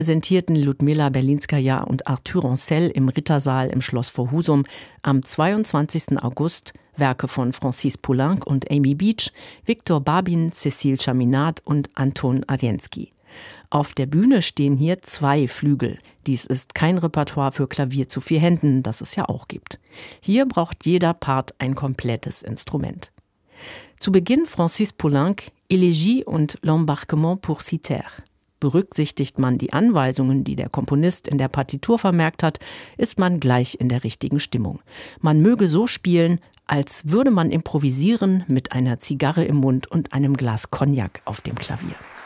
präsentierten Ludmilla Berlinskaja und Arthur Ancel im Rittersaal im Schloss vor Husum am 22. August Werke von Francis Poulenc und Amy Beach, Victor Babin, Cécile Chaminade und Anton Arensky. Auf der Bühne stehen hier 2 Flügel. Dies ist kein Repertoire für Klavier zu 4 Händen, das es ja auch gibt. Hier braucht jeder Part ein komplettes Instrument. Zu Beginn Francis Poulenc, Élégie und L'Embarquement pour Cythère. Berücksichtigt man die Anweisungen, die der Komponist in der Partitur vermerkt hat, ist man gleich in der richtigen Stimmung. Man möge so spielen, als würde man improvisieren mit einer Zigarre im Mund und einem Glas Cognac auf dem Klavier.